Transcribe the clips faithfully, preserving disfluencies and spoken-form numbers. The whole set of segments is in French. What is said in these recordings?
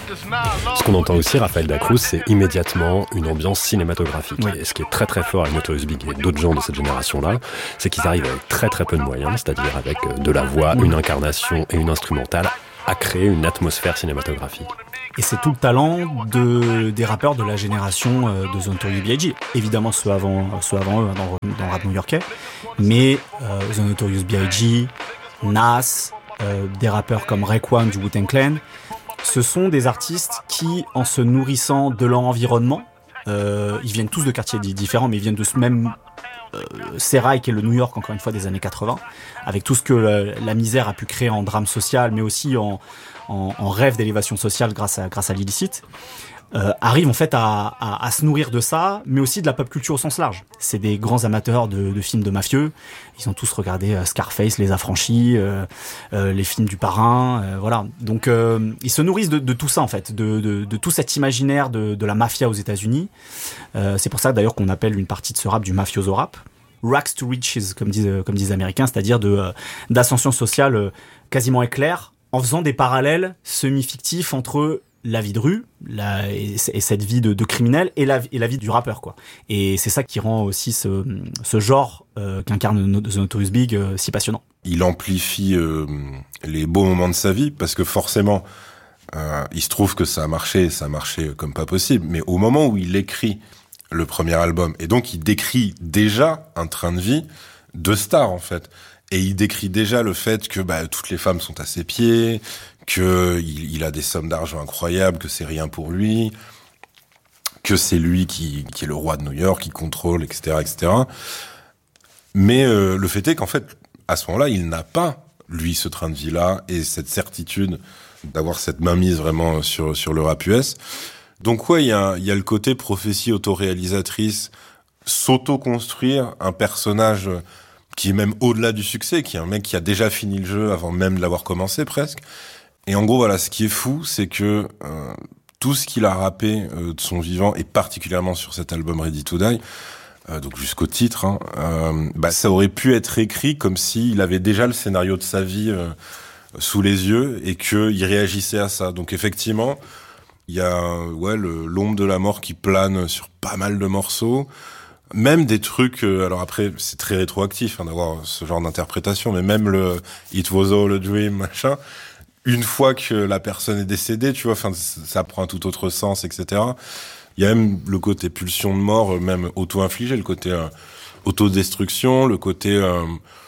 Ce qu'on entend aussi, Rafael da Cruz, c'est immédiatement une ambiance cinématographique. Oui. Et ce qui est très très fort avec Notorious Big et d'autres gens de cette génération-là, c'est qu'ils arrivent avec très très peu de moyens, c'est-à-dire avec de la voix, oui. une incarnation et une instrumentale, à créer une atmosphère cinématographique. Et c'est tout le talent de, des rappeurs de la génération euh, de The Notorious B I G Évidemment, ceux avant, ceux avant eux, dans, dans le rap new-yorkais. Mais euh, The Notorious B I G, Nas, euh, des rappeurs comme Raekwon du Wu-Tang Clan, ce sont des artistes qui, en se nourrissant de leur environnement, euh, ils viennent tous de quartiers différents, mais ils viennent de ce même euh, sérail qu'est le New York, encore une fois, des années quatre-vingts, avec tout ce que la, la misère a pu créer en drame social, mais aussi en, en, en rêve d'élévation sociale grâce à, grâce à l'illicite. Euh, arrivent en fait à, à, à se nourrir de ça, mais aussi de la pop culture au sens large. C'est des grands amateurs de, de films de mafieux. Ils ont tous regardé euh, Scarface, Les Affranchis, euh, euh, les films du Parrain, euh, voilà. Donc euh, ils se nourrissent de, de tout ça en fait, de, de, de tout cet imaginaire de, de la mafia aux États-Unis. Euh, c'est pour ça d'ailleurs qu'on appelle une partie de ce rap du mafioso rap. Rags to riches, comme disent comme disent les Américains, c'est-à-dire de euh, d'ascension sociale euh, quasiment éclair, en faisant des parallèles semi-fictifs entre la vie de rue, la, et, et cette vie de, de criminel, et la, et la vie du rappeur, quoi. Et c'est ça qui rend aussi ce, ce genre euh, qu'incarne The Notorious Big euh, si passionnant. Il amplifie euh, les beaux moments de sa vie, parce que forcément, euh, il se trouve que ça a marché, ça a marché comme pas possible, mais au moment où il écrit le premier album, et donc il décrit déjà un train de vie de star, en fait. Et il décrit déjà le fait que bah, toutes les femmes sont à ses pieds, que il, il a des sommes d'argent incroyables, que c'est rien pour lui, que c'est lui qui, qui est le roi de New York, qui contrôle, et cetera, et cetera. Mais euh, le fait est qu'en fait, à ce moment-là, il n'a pas, lui, ce train de vie-là et cette certitude d'avoir cette mainmise vraiment sur, sur le rap U S. Donc ouais, il y a, il y a le côté prophétie autoréalisatrice, s'auto-construire un personnage qui est même au-delà du succès, qui est un mec qui a déjà fini le jeu avant même de l'avoir commencé presque. Et en gros, voilà, ce qui est fou, c'est que euh, tout ce qu'il a rappé euh, de son vivant, et particulièrement sur cet album Ready to Die, euh, donc jusqu'au titre, hein, euh, bah, ça aurait pu être écrit comme s'il avait déjà le scénario de sa vie euh, sous les yeux et qu'il réagissait à ça. Donc effectivement, il y a ouais, le, l'ombre de la mort qui plane sur pas mal de morceaux. Même des trucs, euh, alors après, c'est très rétroactif hein, d'avoir ce genre d'interprétation, mais même le « It was all a dream », machin, une fois que la personne est décédée, tu vois, enfin, ça prend un tout autre sens, et cetera. Il y a même le côté pulsion de mort, même auto-infligé, le côté euh, autodestruction, le côté euh,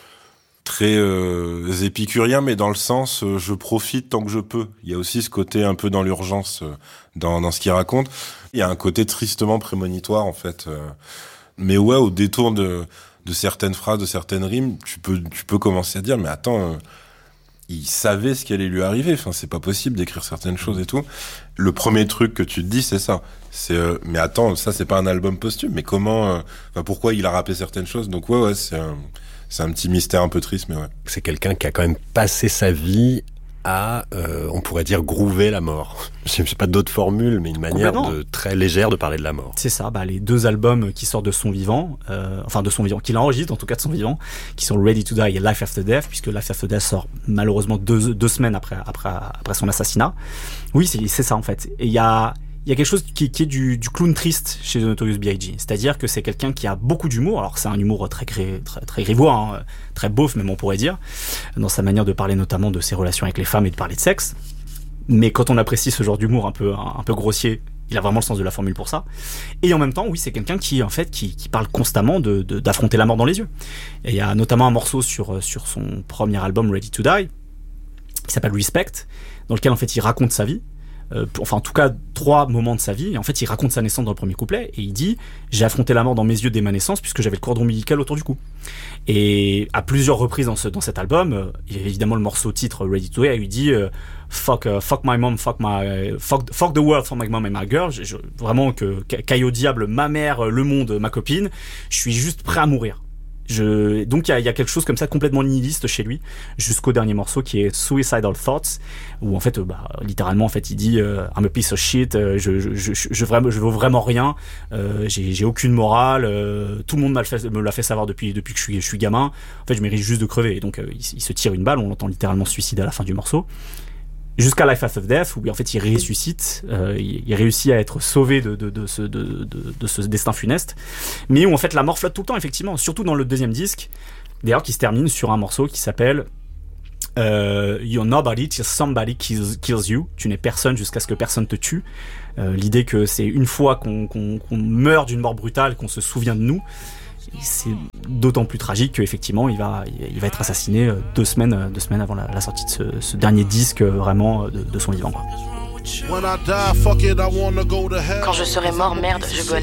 très euh, épicurien, mais dans le sens euh, je profite tant que je peux. Il y a aussi ce côté un peu dans l'urgence euh, dans, dans ce qu'il raconte. Il y a un côté tristement prémonitoire, en fait. Euh, mais ouais, au détour de, de certaines phrases, de certaines rimes, tu peux, tu peux commencer à dire, mais attends... Euh, il savait ce qui allait lui arriver. Enfin, c'est pas possible d'écrire certaines choses et tout. Le premier truc que tu te dis, c'est ça. C'est, euh, mais attends, ça, c'est pas un album posthume. Mais comment, euh, enfin, pourquoi il a rappé certaines choses? Donc, ouais, ouais, c'est un, c'est un petit mystère un peu triste, mais ouais. C'est quelqu'un qui a quand même passé sa vie à, euh, on pourrait dire, groover la mort. Je sais pas d'autres formules, mais une manière de, très légère de parler de la mort. C'est ça, bah, les deux albums qui sortent de son vivant, euh, enfin, de son vivant, qu'il enregistre, en tout cas de son vivant, qui sont Ready to Die et Life After Death, puisque Life After Death sort malheureusement deux, deux semaines après, après, après son assassinat. Oui, c'est, c'est ça, en fait. Et il y a, il y a quelque chose qui, qui est du, du clown triste chez The Notorious B I G C'est-à-dire que c'est quelqu'un qui a beaucoup d'humour. Alors, c'est un humour très, très, très grivois, hein, très beauf, même on pourrait dire, dans sa manière de parler notamment de ses relations avec les femmes et de parler de sexe. Mais quand on apprécie ce genre d'humour un peu, un, un peu grossier, il a vraiment le sens de la formule pour ça. Et en même temps, oui, c'est quelqu'un qui, en fait, qui, qui parle constamment de, de, d'affronter la mort dans les yeux. Et il y a notamment un morceau sur, sur son premier album, Ready to Die, qui s'appelle Respect, dans lequel, en fait, il raconte sa vie. Euh, enfin, en tout cas, trois moments de sa vie. Et en fait, il raconte sa naissance dans le premier couplet. Et il dit, j'ai affronté la mort dans mes yeux dès ma naissance, puisque j'avais le cordon ombilical autour du cou. Et à plusieurs reprises dans, ce, dans cet album, euh, il y a évidemment le morceau titre Ready to Die, il dit euh, fuck, uh, fuck my mom, fuck my, uh, fuck, fuck the world for my mom and my girl. Je, je, vraiment que caille au diable, ma mère, le monde, ma copine. Je suis juste prêt à mourir. Je, donc il y a, y a quelque chose comme ça complètement nihiliste chez lui, jusqu'au dernier morceau qui est Suicidal Thoughts, où en fait, bah, littéralement en fait, il dit euh, I'm a piece of shit, euh, je, je, je, je, je, vraiment, je vaux vraiment rien, euh, j'ai, j'ai aucune morale, euh, tout le monde m'a fait, me l'a fait savoir depuis, depuis que je suis, je suis gamin. En fait, je mérite juste de crever. Et donc euh, il, il se tire une balle, on l'entend littéralement suicide à la fin du morceau. jusqu'à Life After Death, où en fait il ressuscite, euh, il, il réussit à être sauvé de, de, de, ce, de, de, de ce destin funeste, mais où en fait la mort flotte tout le temps, effectivement, surtout dans le deuxième disque, d'ailleurs qui se termine sur un morceau qui s'appelle euh, You're nobody till somebody kills, kills you. Tu n'es personne jusqu'à ce que personne te tue. Euh, l'idée que c'est une fois qu'on, qu'on, qu'on meurt d'une mort brutale qu'on se souvient de nous. C'est d'autant plus tragique qu'effectivement il va, il va être assassiné deux semaines, deux semaines avant la, la sortie de ce, ce dernier disque vraiment de, de son vivant, quoi. Quand je serai mort, merde, je veux aller